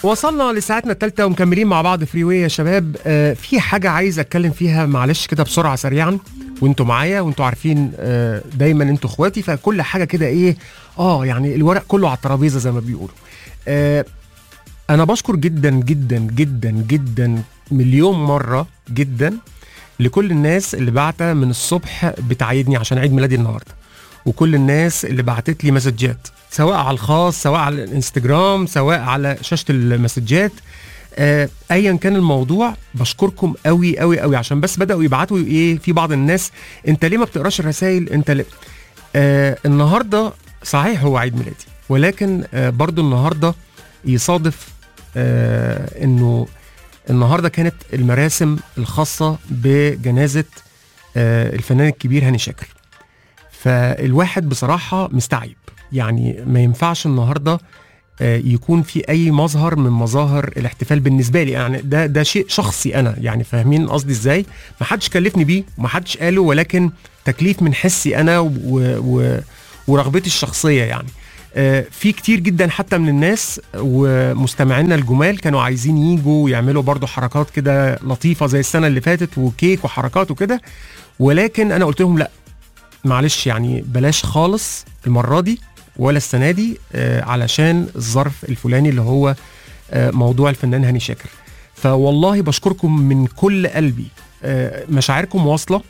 وصلنا لساعتنا الثالثة ومكملين مع بعض فريوي يا شباب. في حاجة عايز اتكلم فيها معلش كده بسرعة سريعا، وانتوا معايا وانتوا عارفين دايما انتوا اخواتي، فكل حاجة كده ايه يعني الورق كله على الترابيزة زي ما بيقولوا. انا بشكر جدا جدا جدا جدا مليون مرة جدا لكل الناس اللي بعتها من الصبح بتعيدني عشان عيد ميلادي النهاردة، وكل الناس اللي بعتت لي مسجات سواء على الخاص سواء على الانستجرام سواء على شاشة المسجات. ايا كان الموضوع بشكركم قوي قوي قوي، عشان بس بدأوا يبعتوا في بعض الناس انت ليه ما بتقراش الرسائل انت ليه. النهاردة صحيح هو عيد ميلادي، ولكن برضو النهاردة يصادف انه النهاردة كانت المراسم الخاصة بجنازة الفنان الكبير هاني شاكر. فالواحد بصراحة مستعيب، يعني ما ينفعش النهاردة يكون في أي مظهر من مظاهر الاحتفال بالنسبة لي، يعني ده شيء شخصي أنا، يعني فاهمين قصدي إزاي؟ ما حدش كلفني بيه وما حدش قاله، ولكن تكليف من حسي أنا ورغبتي الشخصية. يعني في كتير جدا حتى من الناس ومستمعينا الجمال كانوا عايزين ييجوا ويعملوا برضو حركات كده لطيفة زي السنة اللي فاتت وكيك وحركات وكده، ولكن أنا قلت لهم لأ معلش، يعني بلاش خالص المرة دي ولا السنة دي علشان الظرف الفلاني اللي هو موضوع الفنان هاني شاكر. فوالله بشكركم من كل قلبي، مشاعركم واصلة،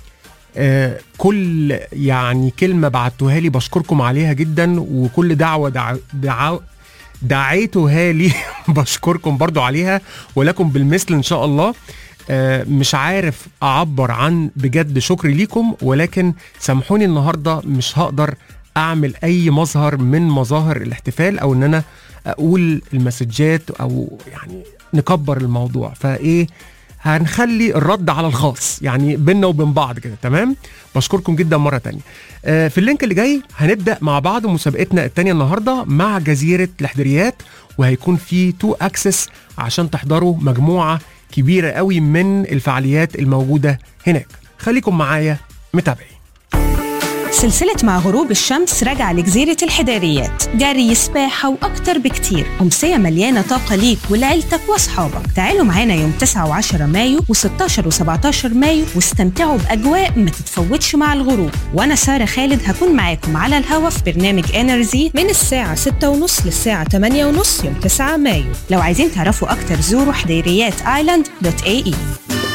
كل يعني كلمة بعتوها لي بشكركم عليها جدا، وكل دعوة دعيتوها لي بشكركم برضو عليها، ولكم بالمثل إن شاء الله. مش عارف أعبر عن بجد شكري ليكم، ولكن سامحوني النهاردة مش هقدر أعمل أي مظهر من مظاهر الاحتفال أو إن أنا أقول المسجات أو يعني نكبر الموضوع. فإيه هنخلي الرد على الخاص يعني بيننا وبين بعض كده، تمام؟ بشكركم جدا مرة تانية. في اللينك اللي جاي هنبدأ مع بعض مسابقتنا التانية النهاردة مع جزيرة الحدريات، وهيكون في 2 أكسس عشان تحضروا مجموعة كبيرة قوي من الفعاليات الموجودة هناك. خليكم معايا متابعين. سلسلة مع غروب الشمس راجعة لجزيرة الحداريات، جري سباحة وأكتر بكتير، أمسية مليانة طاقة ليك ولعيلتك وأصحابك. تعالوا معانا يوم 9 و10 مايو و16 و17 مايو واستمتعوا بأجواء ما تتفوتش مع الغروب. وأنا سارة خالد هكون معاكم على الهوا في برنامج انرجي من الساعة 6:30 للساعة 8:30 يوم 9 مايو. لو عايزين تعرفوا أكتر زوروا حديريات island.ae.